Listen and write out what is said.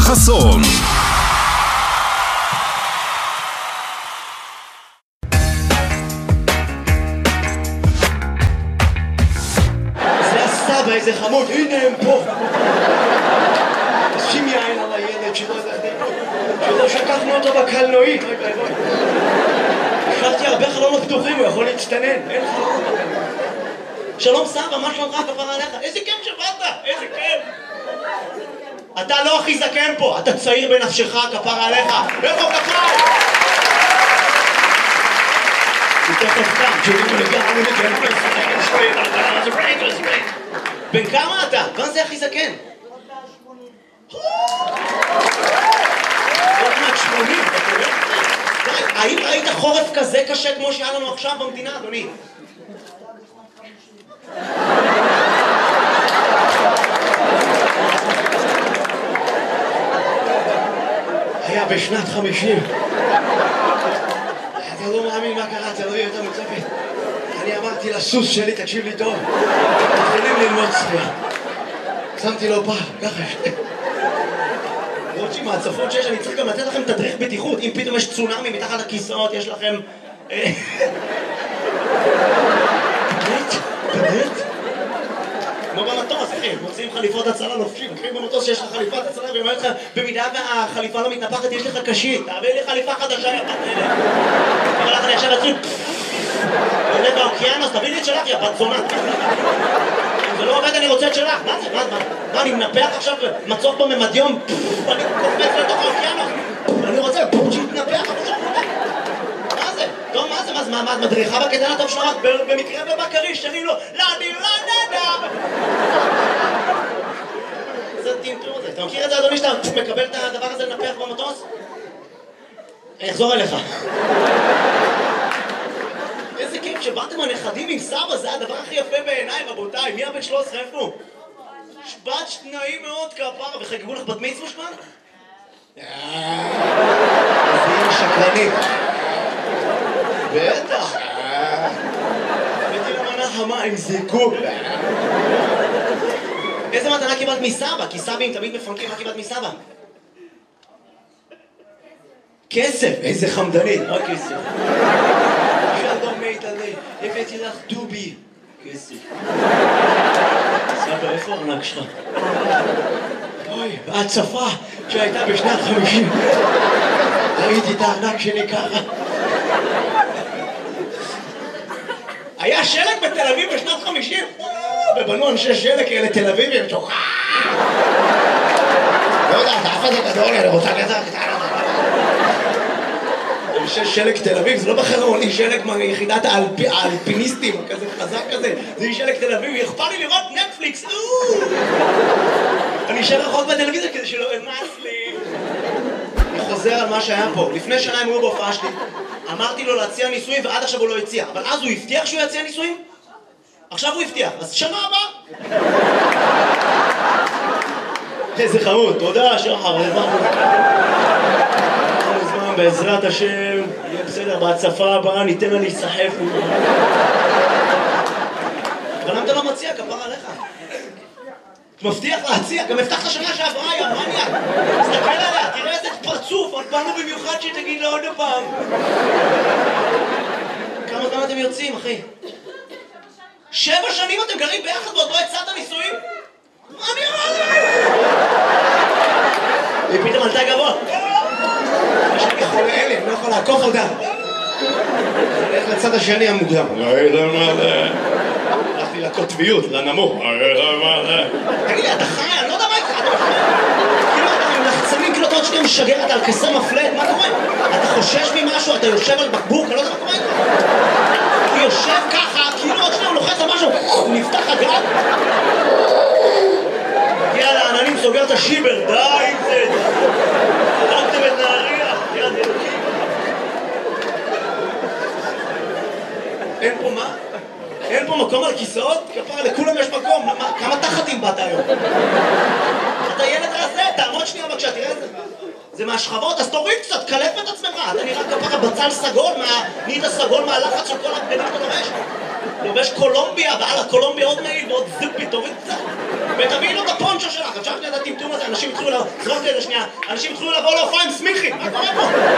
חסון. זה הסבא, איזה חמוד, הנה הם פה. שים יין על הילד שלא שקחנו אותו בקלנועית. השארתי הרבה חלונות פתוחים, הוא יכול להצטנן, אין חלונות בקלנועית. שלום סבא, מה שלומך, כפרה עליך? איזה כיף שבאת, איזה כיף. אתה לא הכי זקן פה, אתה צעיר בנפשך, כפרה עליך. איפה כפרה? בן כמה אתה? מה זה הכי זקן? עוד מעט 80, האם ראית חורף כזה קשה כמו שהיה לנו עכשיו במדינה, אדוני? היה בשנת 50. אתה לא מאמין מה קרה, אתה לא יודע יותר מצפת. אני אמרתי לסוס שלי, תקשיב לי טוב, מתחילים ללמוד צפייה. שמתי לו פעם, ככה למרות שעם ההצפות שיש, אני צריך גם לתת לכם תדריך בטיחות. אם פתאום יש צונאמי מתחת לכיסאות, יש לכם... באמת? כמו במטוס, אחי, מוצאים חליפות הצלה לובשים. אחי, במטוס שיש לך חליפת הצלה, והיא אומרת לך, במידה והחליפה לא מתנפחת, יש לך קשית. תעביר לי חליפה חדשה, יא בת אלה. אבל לך אני עכשיו עצוב. עולה באוקיינוס, תביא לי את שלך, יא בת זונה. אם זה לא עובד, אני רוצה את שלך. מה זה? מה, אני מנפח עכשיו מצוף בממדיום? אני קופץ לתוך האוקיינוס. אני רוצה שיתנפח, אבל שם עובד. מה זה? טוב, מה זה? מה, את מדריכה בקטן הטוב שלך? במקרה ובקריש, שרים לו, לדי לנדה! זה טינטור הזה. אתה מכיר את זה, אדוני, שאתה מקבל את הדבר הזה לנפח במטוס? אני אחזור אליך. איזה כיף שבאתם הנכדים עם סבא, זה הדבר הכי יפה בעיניי, רבותיי. מי הבן 13? איפה? בת שניים מאוד כפרה, וחגגו לך בת מצווה שמן? אז היא שקרנית. בטח. הבאתי למנה חמה עם זיקוק. איזה מתנה קיבלת מסבא? כי סבים תמיד מפנקים, מה קיבלת מסבא? כסף, איזה חמדנית, מה כסף? שלום מיטלי, הבאתי לך דובי. כסף. סבא, איפה הארנק שלך? אוי, בהצפה שהייתה בשנת 50. ראיתי את הארנק שלי ככה. היה שלג בתל אביב בשנת 50? ובנו אנשי שלג כאלה תל אביבים, שוכח. לא יודע, אתה אף הזה גדול, אני רוצה לזה, אנשי שלג תל אביב, זה לא בחרון, היא שלג מיחידת האלפיניסטים, כזה חזק כזה, זה היא שלג תל אביב, היא אכפה לי לראות נטפליקס, אני אשאר רחוק בטלוויזיה כדי שלא אמאס לי. אני חוזר על מה שהיה פה, לפני שנה הם היו בהופעה שלי, אמרתי לו להציע נישואים ועד עכשיו הוא לא הציע, אבל אז הוא הבטיח שהוא יציע נישואים? עכשיו הוא הבטיח, אז שנה הבאה. איזה חמוד, תודה שחר, בעזרת השם, יהיה בסדר, בהצפה הבאה ניתן לה להיסחף. אבל למה אתה לא מציע, כפרה עליך? אתה מבטיח להציע, גם הבטחת שנה שעברה, יא מניאק. תסתכל עליה, תראה איזה פרצוף, באנו במיוחד שתגיד לה עוד פעם. כמה זמן אתם יוצאים, אחי? 7 שנים אתם גרים ביחד ועוד לא הצעת נישואים? מה אני אמרתי? היא פתאום עלתה גבוה. יש לי חולה אלה, אני לא יכול לעקוף אותה. אני הולך לצד השני המוקדם. הלכתי לקוטביות, לנמוך. תגיד לי, אתה חי? אני לא יודע מה איתך. כאילו אתה עם לחצנים קלוטות שאתה משגר, אתה על כסר מפלט, מה קורה? אתה חושש ממשהו, אתה יושב על בקבוק, אני לא יודע מה קורה איתך. הוא יושב ככה, כאילו עוד שניה הוא לוחץ על משהו, הוא נפתח הגג. מגיע לעננים, סוגר את השיבר, די עם זה. הרגתם את נהריה, יד אלוקים. אין פה מה? אין פה מקום על כיסאות? כפרה, לכולם יש מקום. כמה תחתים באת היום? אתה ילד רזה, תעמוד שנייה בבקשה, תראה את זה. זה מהשכבות, אז תוריד קצת, קלף את עצמך. אתה נראה כפרה בצל סגול, נהיית סגול מהלחץ של כל הבגדים אתה לובש. לובש קולומביה, ועל הקולומביה עוד מעיל ועוד זיפי, תוריד קצת. ותביאי לו את הפונצ'ו שלך. אפשר שנייה את הטמטום הזה, אנשים התחילו לבוא להופעה עם סמיכי, מה קורה פה?